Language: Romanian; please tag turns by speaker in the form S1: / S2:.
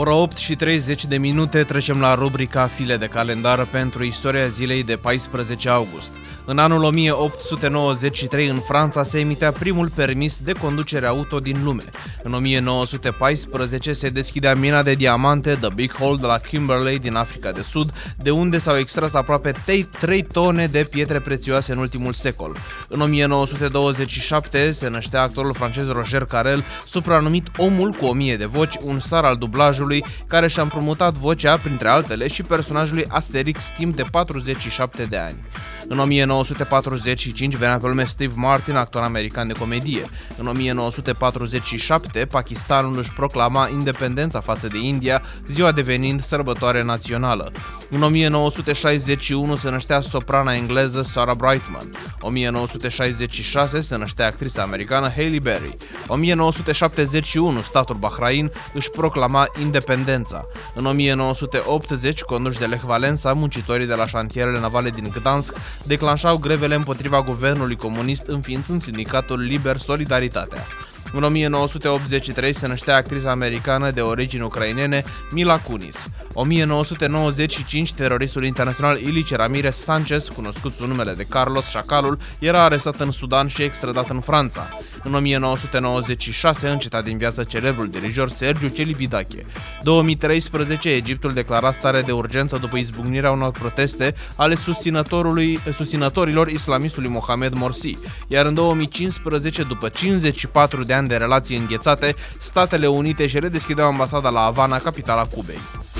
S1: Ora 8 și 30 de minute, trecem la rubrica File de calendar pentru istoria zilei de 14 august. În anul 1893, în Franța, se emitea primul permis de conducere auto din lume. În 1914 se deschidea mina de diamante The Big Hole de la Kimberley din Africa de Sud, de unde s-au extras aproape 3 tone de pietre prețioase în ultimul secol. În 1927 se năștea actorul francez Roger Carel, supranumit Omul cu 1000 de voci, un star al dublajului care și-a împrumutat vocea, printre altele, și personajului Asterix timp de 47 de ani. În 1945 venea pe lume Steve Martin, actor american de comedie. În 1947, Pakistanul își proclama independența față de India, ziua devenind sărbătoare națională. În 1961 se năștea soprana engleză Sarah Brightman. 1966 se năștea actrița americană Halle Berry. 1971 statul Bahrain își proclama independența. În 1980, conduși de Lech Walesa, muncitorii de la șantierele navale din Gdansk declanșau grevele împotriva guvernului comunist, înființând sindicatul Liber Solidaritatea. În 1983 se năștea actrița americană de origini ucrainene Mila Kunis. 1995, teroristul internațional Ilich Ramirez Sanchez, cunoscut sub numele de Carlos Șacalul, era arestat în Sudan și extradat în Franța. În 1996 înceta din viață celebrul dirijor Sergiu Celibidache. 2013, Egiptul declara stare de urgență după izbucnirea unor proteste ale susținătorilor islamistului Mohamed Morsi, iar în 2015, după 54 de ani de relații înghețate, Statele Unite își redeschideau ambasada la Havana, capitala Cubei.